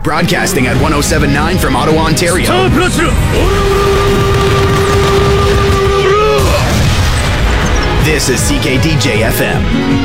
Broadcasting at 107.9 from Ottawa, Ontario. This is CKDJ FM.